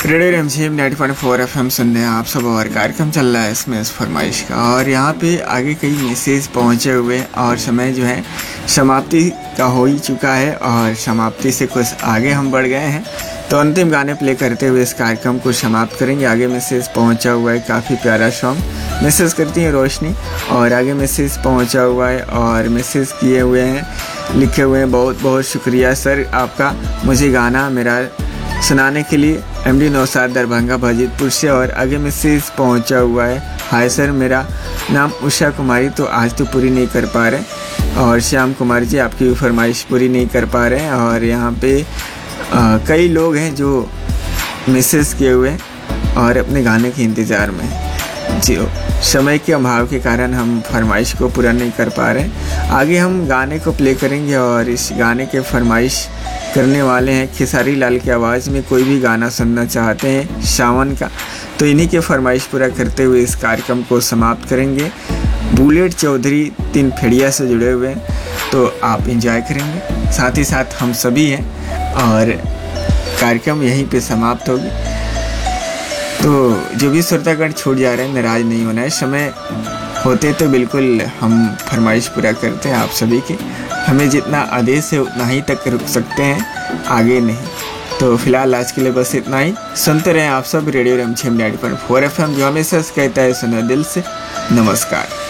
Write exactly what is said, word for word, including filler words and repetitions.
Radio रमझिम ninety point four F M सुन रहे हैं आप सब। और कार्यक्रम चल रहा है इसमें इस फरमाइश का, और यहाँ पे आगे कई मैसेज पहुँचे हुए और समय जो है समाप्ति का हो ही चुका है और समाप्ति से कुछ आगे हम बढ़ गए हैं। तो अंतिम गाने प्ले करते हुए इस कार्यक्रम को समाप्त करेंगे। आगे मैसेज पहुँचा हुआ है, काफ़ी प्यारा सॉन्ग मैसेज करती है रोशनी। और आगे मैसेज पहुँचा हुआ है और मैसेज किए हुए हैं, लिखे हुए हैं, बहुत बहुत शुक्रिया सर आपका मुझे गाना मेरा सुनाने के लिए। एमडी नौसाद दरभंगा भाजीपुर से। और आगे मैसेज पहुंचा हुआ है, हाय सर मेरा नाम उषा कुमारी, तो आज तो पूरी नहीं कर पा रहे। और श्याम कुमार जी आपकी फरमाइश पूरी नहीं कर पा रहे हैं। और यहाँ पे आ, कई लोग हैं जो मैसेज किए हुए हैं और अपने गाने के इंतज़ार में जी। समय के अभाव के कारण हम फरमाइश को पूरा नहीं कर पा रहे। आगे हम गाने को प्ले करेंगे और इस गाने के फरमाइश करने वाले हैं खेसारी लाल की आवाज़ में। कोई भी गाना सुनना चाहते हैं सावन का, तो इन्हीं के फरमाइश पूरा करते हुए इस कार्यक्रम को समाप्त करेंगे। बुलेट चौधरी तीन फेड़िया से जुड़े हुए हैं, तो आप एंजॉय करेंगे, साथ ही साथ हम सभी हैं। और कार्यक्रम यहीं पे समाप्त होगी। तो जो भी श्रोतागण छूट जा रहे हैं नाराज़ नहीं होना है। समय होते तो बिल्कुल हम फरमाइश पूरा करते हैं आप सभी की। हमें जितना आदेश है उतना ही तक रुक सकते हैं, आगे नहीं। तो फिलहाल आज के लिए बस इतना ही। सुनते रहें आप सब radio रमझिम ninety point four F M, जो हमेशा कहता है सुनो दिल से। नमस्कार।